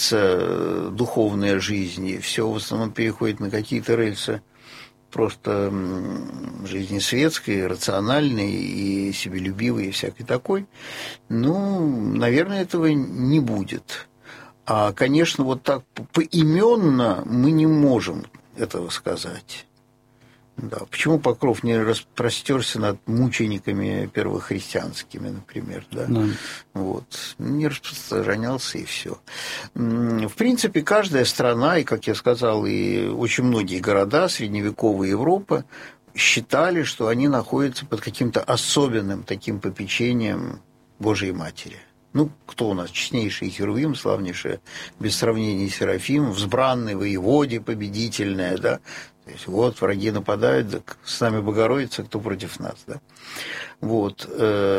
меняется духовная жизнь, и все в основном переходит на какие-то рельсы просто жизни светской, рациональной и себелюбивой, и всякой такой, наверное, этого не будет. А, конечно, вот так поименно мы не можем этого сказать. Да. Почему Покров не распростерся над мучениками первохристианскими, например, да? Вот. Не распространялся, и все. В принципе, каждая страна, и, как я сказал, и очень многие города средневековой Европы считали, что они находятся под каким-то особенным таким попечением Божией Матери. Кто у нас? Честнейший Херувим, славнейшая, без сравнения Серафим, взбранный воеводе, победительная, да? То есть вот враги нападают, так с нами Богородица, кто против нас, да? Вот.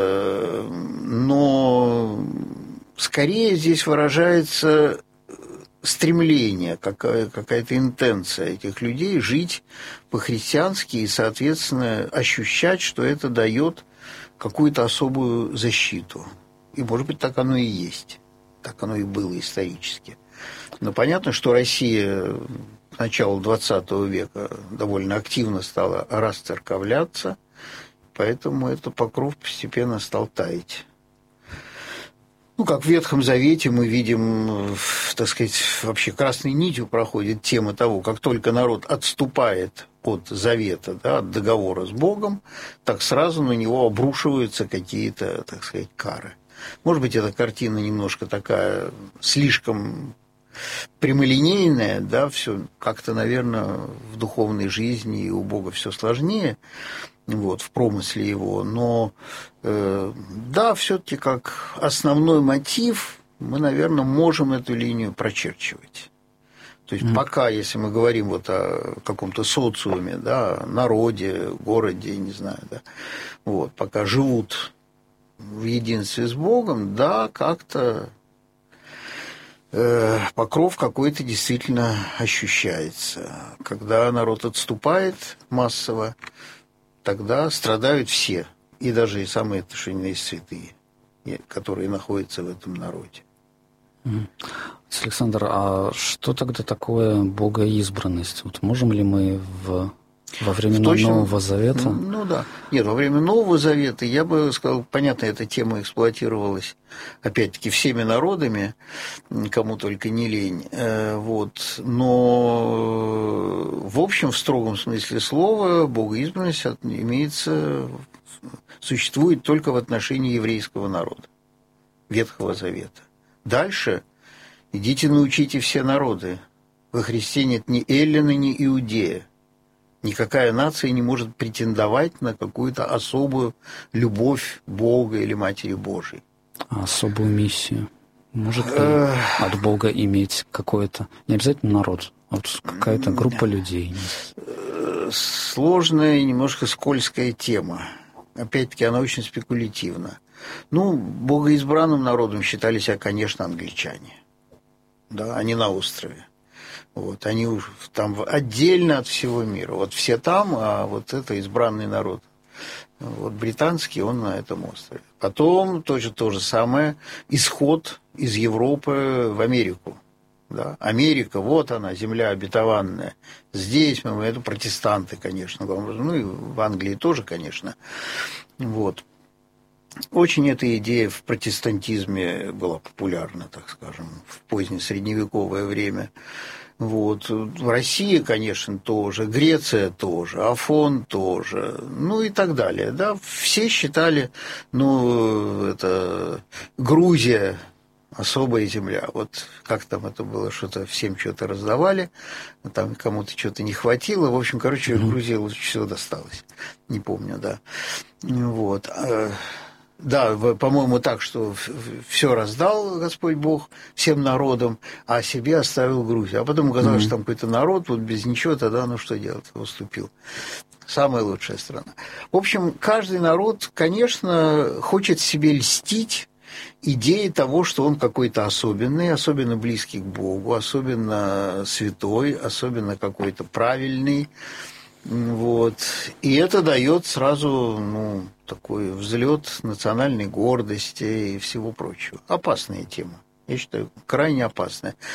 Но скорее здесь выражается стремление, какая-то интенция этих людей жить по-христиански и, соответственно, ощущать, что это дает какую-то особую защиту. И, может быть, так оно и есть. Так оно и было исторически. Но понятно, что Россия к началу XX века довольно активно стала расцерковляться, поэтому этот покров постепенно стал таять. Как в Ветхом Завете мы видим, так сказать, вообще красной нитью проходит тема того, как только народ отступает от завета, да, от договора с Богом, так сразу на него обрушиваются какие-то, так сказать, кары. Может быть, эта картина немножко такая слишком прямолинейная, да, все как-то, наверное, в духовной жизни и у Бога все сложнее, вот, в промысле его, но да, все-таки как основной мотив мы, наверное, можем эту линию прочерчивать. То есть пока, если мы говорим вот о каком-то социуме, да, народе, городе, не знаю, да, вот, пока живут в единстве с Богом, да, как-то покров какой-то действительно ощущается. Когда народ отступает массово, тогда страдают все, и даже и самые тошенные святые, которые находятся в этом народе. Александр, а что тогда такое богоизбранность? Вот можем ли мы во времена Нового Завета? Да. Нет, во время Нового Завета, я бы сказал, понятно, эта тема эксплуатировалась, опять-таки, всеми народами, кому только не лень. Вот. Но, в общем, в строгом смысле слова, богоизбранность существует только в отношении еврейского народа, Ветхого Завета. Дальше идите научите все народы. Во Христе нет ни эллина, ни иудея. Никакая нация не может претендовать на какую-то особую любовь Бога или Матери Божией. А особую миссию может ли от Бога иметь какое-то, не обязательно народ, а вот какая-то группа людей? Сложная и немножко скользкая тема. Опять-таки, она очень спекулятивна. Богоизбранным народом считали себя, конечно, англичане. Да, они на острове. Вот, они уж там отдельно от всего мира. Вот все там, а вот это избранный народ. Вот британский, он на этом острове. Потом тоже то же самое, исход из Европы в Америку. Да? Америка, вот она, земля обетованная. Здесь это протестанты, конечно, и в Англии тоже, конечно. Вот. Очень эта идея в протестантизме была популярна, так скажем, в позднее средневековое время. Вот. Россия, конечно, тоже, Греция тоже, Афон тоже, и так далее. Да? Все считали, это Грузия, особая земля. Вот как там это было, что-то всем что-то раздавали, там кому-то что-то не хватило. В общем, Грузия лучше всего досталась. Не помню, да. Вот. Да, по-моему, так, что все раздал Господь Бог всем народам, а себе оставил Грузию. А потом оказалось, что там какой-то народ, вот без ничего, тогда что делать? Уступил. Самая лучшая страна. В общем, каждый народ, конечно, хочет себе льстить идеей того, что он какой-то особенный, особенно близкий к Богу, особенно святой, особенно какой-то правильный. Вот. И это дает сразу такой взлет национальной гордости и всего прочего. Опасная тема. Я считаю, крайне опасная.